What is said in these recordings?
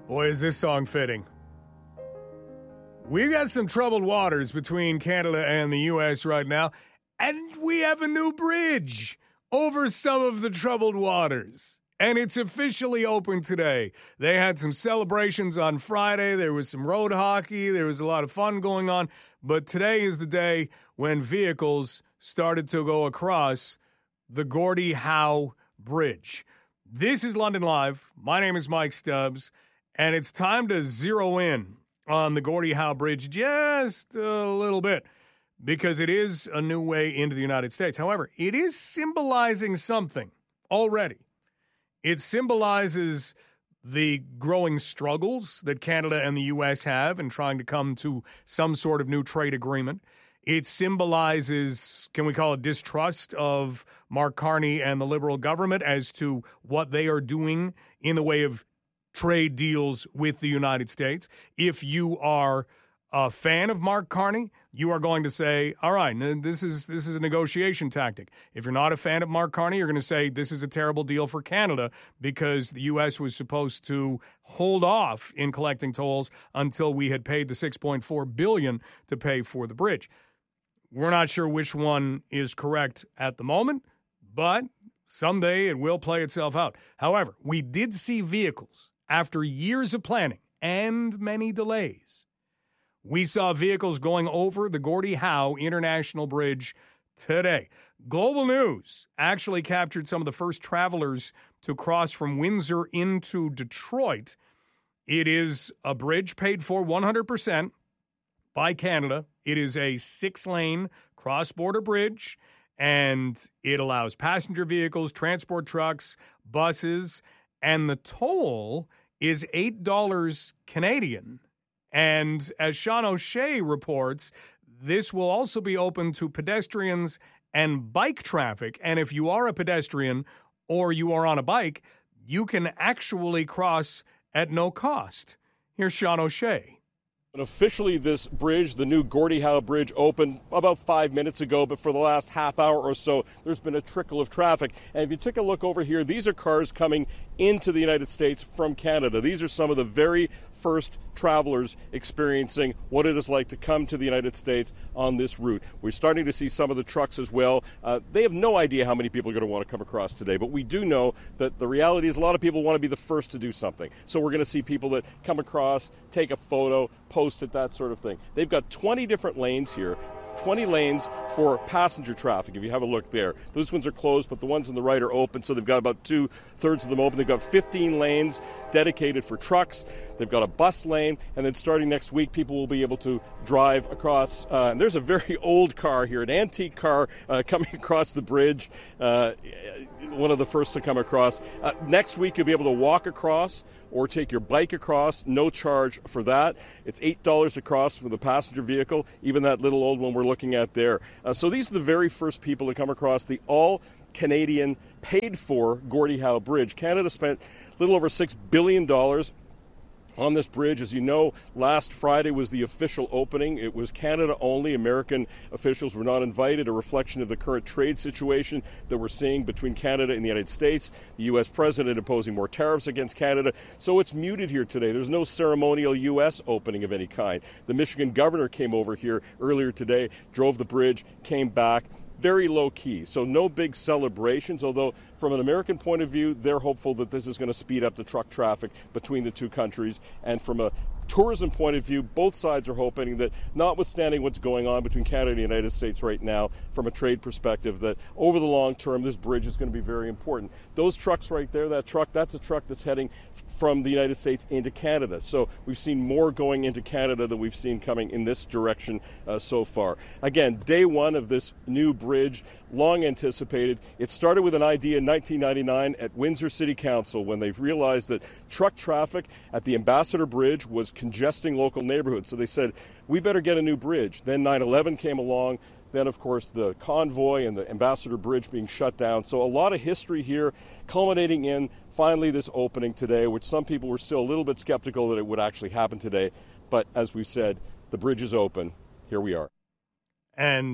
Boy, is this song fitting. We've got some troubled waters between Canada and the U.S. right now, and we have a new bridge over some of the troubled waters. And it's officially open today. They had some celebrations on Friday. There was some road hockey. There was a lot of fun going on. But today is the day when vehicles started to go across the Gordie Howe Bridge. This is London Live. My name is Mike Stubbs. And it's time to zero in on the Gordie Howe Bridge just a little bit because it is a new way into the United States. However, it is symbolizing something already. It symbolizes the growing struggles that Canada and the U.S. have in trying to come to some sort of new trade agreement. It symbolizes, can we call it distrust of Mark Carney and the Liberal government as to what they are doing in the way of trade deals with the United States. If you are a fan of Mark Carney, you are going to say, all right, this is a negotiation tactic. If you're not a fan of Mark Carney, you're going to say this is a terrible deal for Canada because the U.S. was supposed to hold off in collecting tolls until we had paid the $6.4 billion to pay for the bridge. We're not sure which one is correct at the moment, but someday it will play itself out. However, we did see vehicles after years of planning and many delays. We saw vehicles going over the Gordie Howe International Bridge today. Global News actually captured some of the first travelers to cross from Windsor into Detroit. It is a bridge paid for 100% by Canada. It is a 6-lane cross-border bridge, and it allows passenger vehicles, transport trucks, buses, and the toll is $8 Canadian. And as Sean O'Shea reports, this will also be open to pedestrians and bike traffic. And if you are a pedestrian or you are on a bike, you can actually cross at no cost. Here's Sean O'Shea. And officially, this bridge, the new Gordie Howe Bridge, opened about 5 minutes ago, but for the last half hour or so, there's been a trickle of traffic. And if you take a look over here, these are cars coming into the United States from Canada. These are some of the very first travelers experiencing what it is like to come to the United States on this route. We're starting to see some of the trucks as well. They have no idea how many people are going to want to come across today, but we do know that the reality is a lot of people want to be the first to do something. So we're going to see people that come across, take a photo, post it, that sort of thing. They've got 20 different lanes here. 20 lanes for passenger traffic, if you have a look there. Those ones are closed, but the ones on the right are open, so they've got about 2/3 of them open. They've got 15 lanes dedicated for trucks. They've got a bus lane, and then starting next week, people will be able to drive across. And there's a very old car here, an antique car coming across the bridge, one of the first to come across. Next week, you'll be able to walk across or take your bike across, no charge for that. It's $8 across with a passenger vehicle, even that little old one we're looking at there. So these are the very first people to come across the all-Canadian paid-for Gordie Howe Bridge. Canada spent a little over $6 billion on this bridge. As you know, last Friday was the official opening. It was Canada only. American officials were not invited, a reflection of the current trade situation that we're seeing between Canada and the United States. The U.S. president imposing more tariffs against Canada. So it's muted here today. There's no ceremonial U.S. opening of any kind. The Michigan governor came over here earlier today, drove the bridge, came back. Very low key, so no big celebrations, although from an American point of view, they're hopeful that this is going to speed up the truck traffic between the two countries. And from a tourism point of view, both sides are hoping that, notwithstanding what's going on between Canada and the United States right now, from a trade perspective, that over the long term, this bridge is going to be very important. Those trucks right there, that's a truck that's heading from the United States into Canada. So we've seen more going into Canada than we've seen coming in this direction so far. Again, day one of this new bridge, long anticipated. It started with an idea in 1999 at Windsor City Council when they realized that truck traffic at the Ambassador Bridge was congesting local neighborhoods. So they said, we better get a new bridge. Then 9/11 came along. Then, of course, the convoy and the Ambassador Bridge being shut down. So a lot of history here, culminating in finally this opening today, which some people were still a little bit skeptical that it would actually happen today. But as we've said, the bridge is open. Here we are. And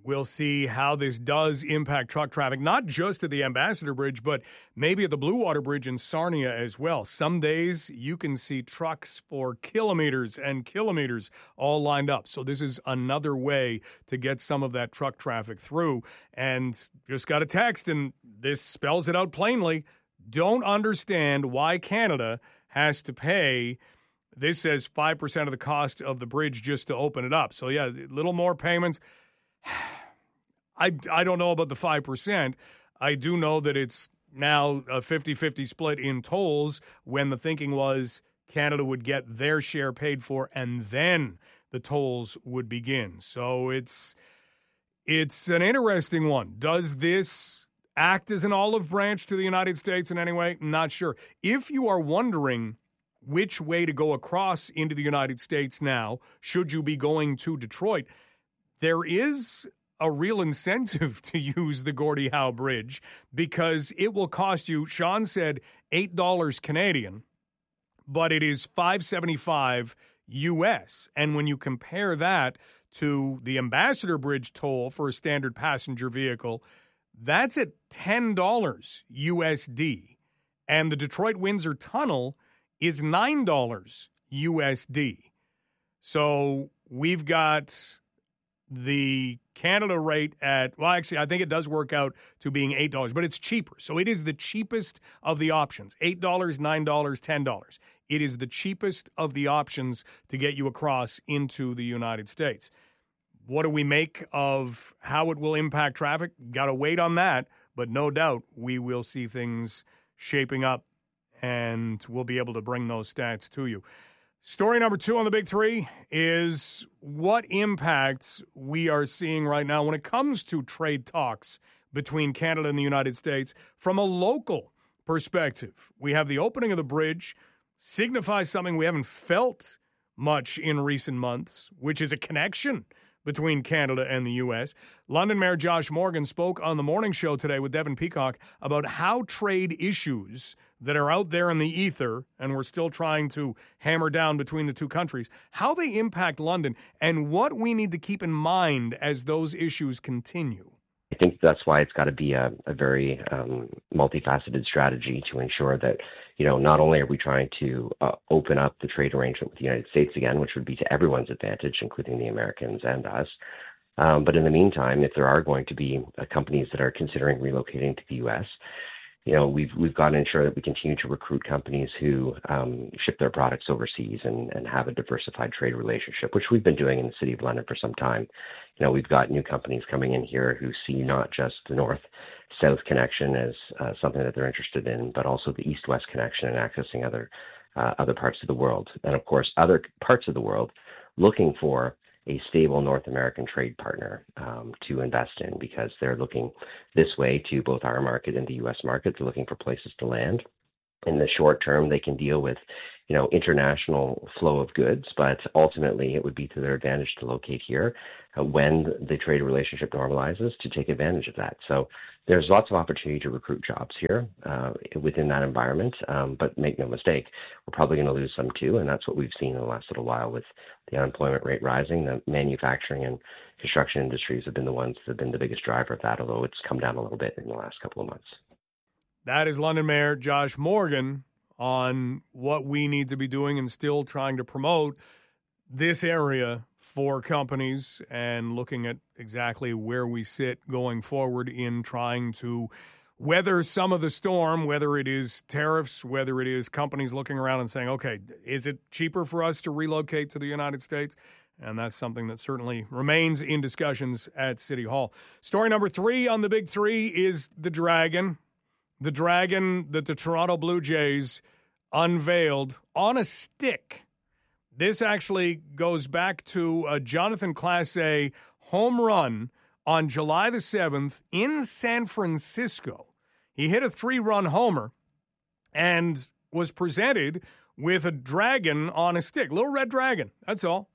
We'll see how this does impact truck traffic, not just at the Ambassador Bridge, but maybe at the Blue Water Bridge in Sarnia as well. Some days you can see trucks for kilometers and kilometers all lined up. So this is another way to get some of that truck traffic through. And just got a text, and this spells it out plainly. Don't understand why Canada has to pay, this says 5% of the cost of the bridge just to open it up. So, yeah, a little more payments. I don't know about the 5%. I do know that it's now a 50-50 split in tolls when the thinking was Canada would get their share paid for and then the tolls would begin. So it's an interesting one. Does this act as an olive branch to the United States in any way? Not sure. If you are wondering which way to go across into the United States now, should you be going to Detroit, there is a real incentive to use the Gordie Howe Bridge because it will cost you, Sean said, $8 Canadian, but it is $5.75 U.S. And when you compare that to the Ambassador Bridge toll for a standard passenger vehicle, that's at $10 USD. And the Detroit-Windsor Tunnel is $9 USD. So we've got the Canada rate at, well, actually, I think it does work out to being $8, but it's cheaper. So it is the cheapest of the options, $8, $9, $10. It is the cheapest of the options to get you across into the United States. What do we make of how it will impact traffic? Got to wait on that, but no doubt we will see things shaping up and we'll be able to bring those stats to you. Story number 2 on the Big Three is what impacts we are seeing right now when it comes to trade talks between Canada and the United States from a local perspective. We have the opening of the bridge, signifies something we haven't felt much in recent months, which is a connection between Canada and the U.S. London Mayor Josh Morgan spoke on the morning show today with Devin Peacock about how trade issues that are out there in the ether, and we're still trying to hammer down between the two countries, how they impact London and what we need to keep in mind as those issues continue. I think that's why it's got to be a very multifaceted strategy to ensure that, not only are we trying to open up the trade arrangement with the United States again, which would be to everyone's advantage, including the Americans and us, but in the meantime, if there are going to be companies that are considering relocating to the U.S., we've got to ensure that we continue to recruit companies who ship their products overseas and have a diversified trade relationship, which we've been doing in the City of London for some time. We've got new companies coming in here who see not just the north-south connection as something that they're interested in, but also the east-west connection and accessing other parts of the world. And of course, other parts of the world looking for a stable North American trade partner to invest in, because they're looking this way to both our market and the U.S. market. They're looking for places to land. In the short term, they can deal with, international flow of goods, but ultimately it would be to their advantage to locate here when the trade relationship normalizes, to take advantage of that. So there's lots of opportunity to recruit jobs here within that environment, but make no mistake, we're probably going to lose some too, and that's what we've seen in the last little while with the unemployment rate rising. The manufacturing and construction industries have been the ones that have been the biggest driver of that, although it's come down a little bit in the last couple of months. That is London Mayor Josh Morgan on what we need to be doing and still trying to promote this area for companies and looking at exactly where we sit going forward in trying to weather some of the storm, whether it is tariffs, whether it is companies looking around and saying, okay, is it cheaper for us to relocate to the United States? And that's something that certainly remains in discussions at City Hall. Story number 3 on the Big Three is the Dragon. The Dragon that the Toronto Blue Jays unveiled on a stick. This actually goes back to a Jonathan Clase home run on July the 7th in San Francisco. He hit a 3-run homer and was presented with a dragon on a stick, little red dragon, that's all.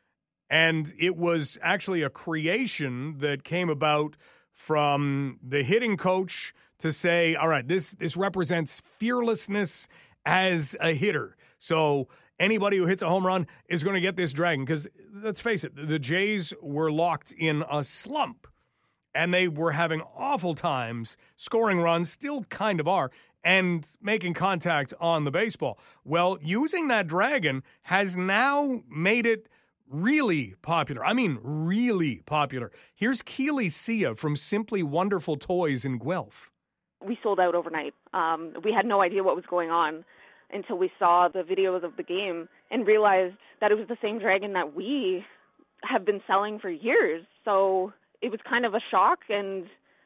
And it was actually a creation that came about from the hitting coach to say, all right, this represents fearlessness as a hitter. So anybody who hits a home run is going to get this dragon. Because let's face it, the Jays were locked in a slump and they were having awful times scoring runs, still kind of are, and making contact on the baseball. Well, using that Dragon has now made it really popular. I mean, really popular. Here's Keely Sia from Simply Wonderful Toys in Guelph. We sold out overnight. We had no idea what was going on until we saw the videos of the game and realized that it was the same Dragon that we have been selling for years. So it was kind of a shock, and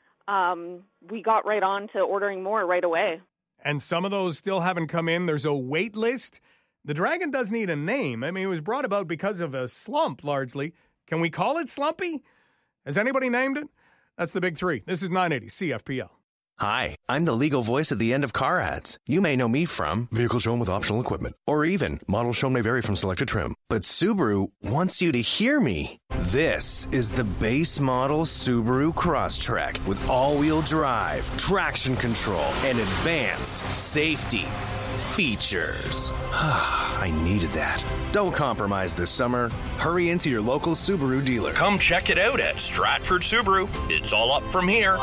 we got right on to ordering more right away. And some of those still haven't come in. There's a wait list. The Dragon does need a name. I mean, it was brought about because of a slump, largely. Can we call it Slumpy? Has anybody named it? That's the big three. This is 980 CFPL. Hi, I'm the legal voice at the end of car ads. You may know me from vehicle shown with optional equipment, or even model shown may vary from selected trim. But Subaru wants you to hear me. This is the base model Subaru Crosstrek with all-wheel drive, traction control, and advanced safety features. I needed that. Don't compromise this summer. Hurry into your local Subaru dealer. Come check it out at Stratford Subaru. It's all up from here.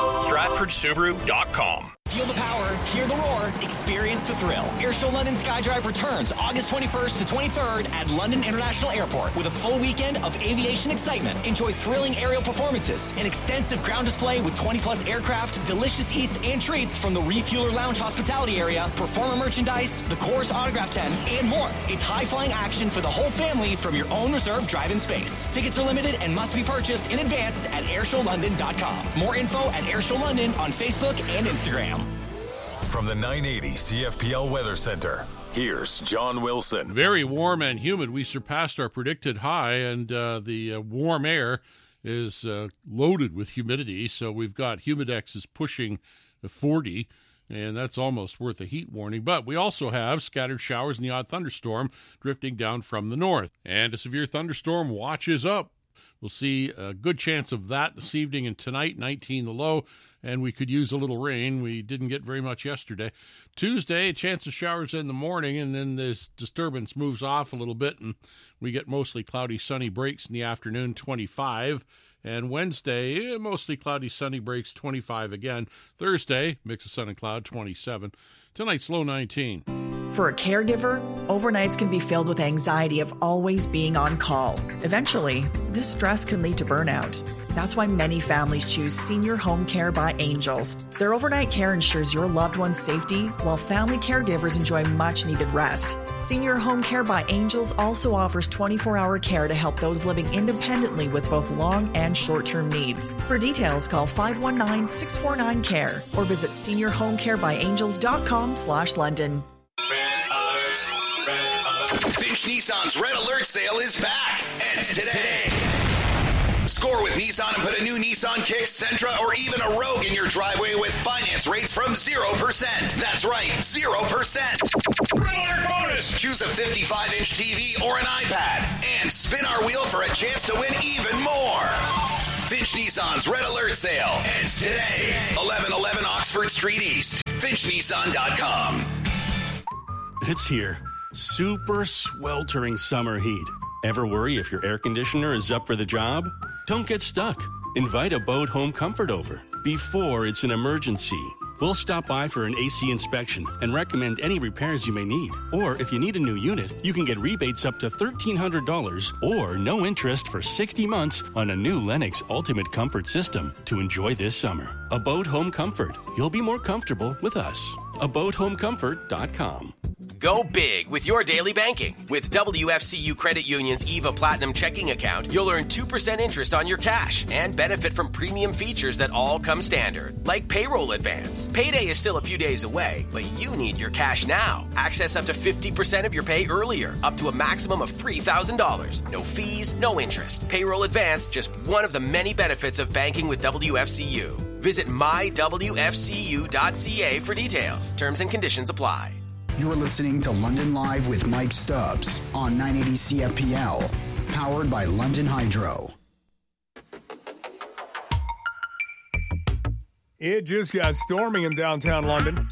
StratfordSubaru.com. Feel the power, hear the roar, experience the thrill. Airshow London Skydrive returns August 21st to 23rd at London International Airport with a full weekend of aviation excitement. Enjoy thrilling aerial performances, an extensive ground display with 20-plus aircraft, delicious eats and treats from the Refueler Lounge hospitality area, performer merchandise, the Coors Autograph Tent, and more. It's high-flying action for the whole family from your own reserved drive-in space. Tickets are limited and must be purchased in advance at airshowlondon.com. More info at Airshow London on Facebook and Instagram. From the 980 CFPL Weather Center, here's John Wilson. Very warm and humid. We surpassed our predicted high, and the warm air is loaded with humidity. So we've got humidexes pushing 40, and that's almost worth a heat warning. But we also have scattered showers and the odd thunderstorm drifting down from the north. And a severe thunderstorm watch is up. We'll see a good chance of that this evening and tonight, 19 the low, and we could use a little rain. We didn't get very much yesterday. Tuesday, a chance of showers in the morning, and then this disturbance moves off a little bit, and we get mostly cloudy, sunny breaks in the afternoon, 25. And Wednesday, mostly cloudy, sunny breaks, 25 again. Thursday, mix of sun and cloud, 27. Tonight's low, 19. For a caregiver, overnights can be filled with anxiety of always being on call. Eventually, this stress can lead to burnout. That's why many families choose Senior Home Care by Angels. Their overnight care ensures your loved one's safety, while family caregivers enjoy much-needed rest. Senior Home Care by Angels also offers 24-hour care to help those living independently with both long and short-term needs. For details, call 519-649-CARE or visit seniorhomecarebyangels.com/London. Finch Nissan's Red Alert sale is back. Ends today. Score with Nissan and put a new Nissan Kicks, Sentra, or even a Rogue in your driveway with finance rates from 0%. That's right, 0%. Red Alert bonus! Choose a 55-inch TV or an iPad and spin our wheel for a chance to win even more. Finch Nissan's Red Alert sale ends today. 1111 Oxford Street East. FinchNissan.com. It's here. Super sweltering summer heat. Ever worry if your air conditioner is up for the job? Don't get stuck. Invite a Boat Home Comfort over before it's an emergency. We'll stop by for an AC inspection and recommend any repairs you may need. Or if you need a new unit, you can get rebates up to $1,300 or no interest for 60 months on a new Lennox Ultimate Comfort system to enjoy this summer. A Boat Home Comfort. You'll be more comfortable with us. ABoatHomeComfort.com. Go big with your daily banking. With WFCU Credit Union's EVA Platinum checking account, you'll earn 2% interest on your cash and benefit from premium features that all come standard, like payroll advance. Payday is still a few days away, but you need your cash now. Access up to 50% of your pay earlier, up to a maximum of $3,000. No fees, no interest. Payroll advance, just one of the many benefits of banking with WFCU. Visit mywfcu.ca for details. Terms and conditions apply. You're listening to London Live with Mike Stubbs on 980 CFPL, powered by London Hydro. It just got storming in downtown London.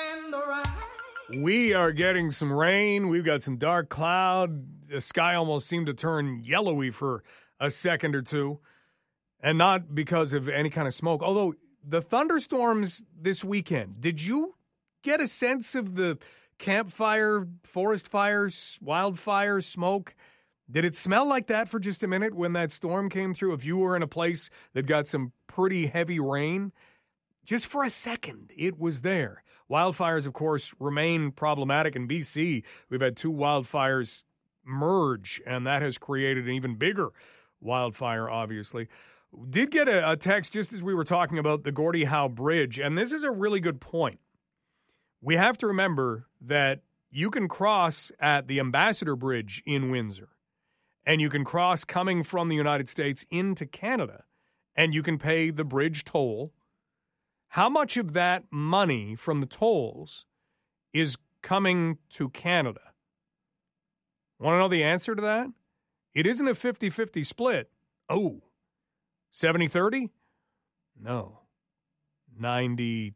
We are getting some rain. We've got some dark cloud. The sky almost seemed to turn yellowy for a second or two. And not because of any kind of smoke. Although the thunderstorms this weekend, did you get a sense of the campfire, forest fires, wildfire smoke? Did it smell like that for just a minute when that storm came through? If you were in a place that got some pretty heavy rain, just for a second, it was there. Wildfires, of course, remain problematic in BC. We've had 2 wildfires merge, and that has created an even bigger wildfire, obviously. Did get a text just as we were talking about the Gordie Howe Bridge, and this is a really good point. We have to remember that you can cross at the Ambassador Bridge in Windsor, and you can cross coming from the United States into Canada, and you can pay the bridge toll. How much of that money from the tolls is coming to Canada? Want to know the answer to that? It isn't a 50-50 split. Oh, 70-30? No. 90-10?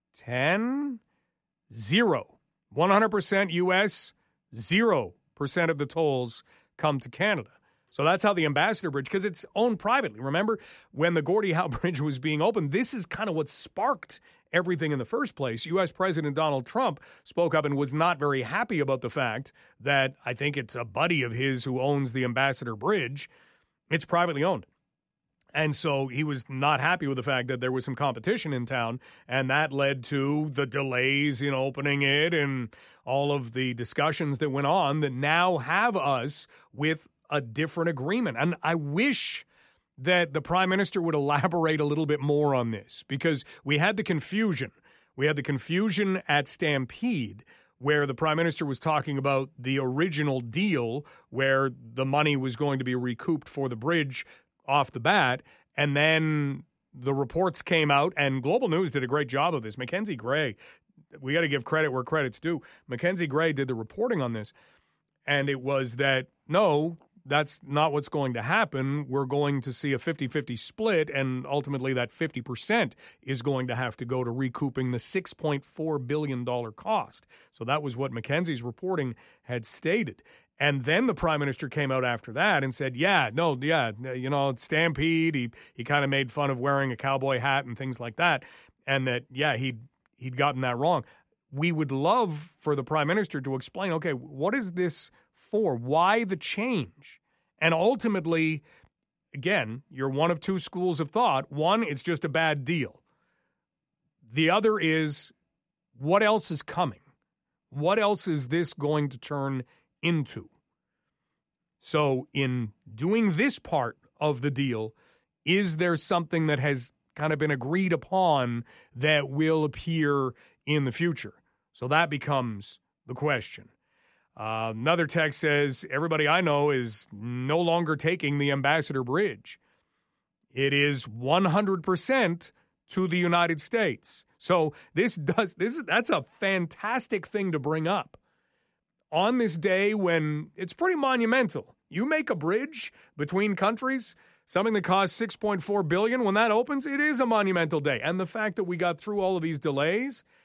0. 100% U.S., 0% of the tolls come to Canada. So that's how the Ambassador Bridge, because it's owned privately. Remember, when the Gordie Howe Bridge was being opened, this is kind of what sparked everything in the first place. U.S. President Donald Trump spoke up and was not very happy about the fact that I think it's a buddy of his who owns the Ambassador Bridge. It's privately owned. And so he was not happy with the fact that there was some competition in town, and that led to the delays in opening it and all of the discussions that went on that now have us with a different agreement. And I wish that the Prime Minister would elaborate a little bit more on this, because we had the confusion. We had the confusion at Stampede, where the Prime Minister was talking about the original deal where the money was going to be recouped for the bridge off the bat, and then the reports came out, and Global News did a great job of this. Mackenzie Gray, we got to give credit where credit's due. Mackenzie Gray did the reporting on this, and it was that, no, that's not what's going to happen. We're going to see a 50-50 split, and ultimately that 50% is going to have to go to recouping the $6.4 billion cost. So that was what Mackenzie's reporting had stated. And then the Prime Minister came out after that and said, Stampede, he kind of made fun of wearing a cowboy hat and things like that, and that, he'd gotten that wrong. We would love for the Prime Minister to explain, okay, what is this for? Why the change? And ultimately, again, you're one of 2 schools of thought. One, it's just a bad deal. The other is, what else is coming? What else is this going to turn into? So in doing this part of the deal, is there something that has kind of been agreed upon that will appear in the future? So that becomes the question. Another text says, everybody I know is no longer taking the Ambassador Bridge. It is 100% to the United States. So that's a fantastic thing to bring up on this day when it's pretty monumental. You make a bridge between countries, something that costs $6.4 billion, when that opens, it is a monumental day. And the fact that we got through all of these delays,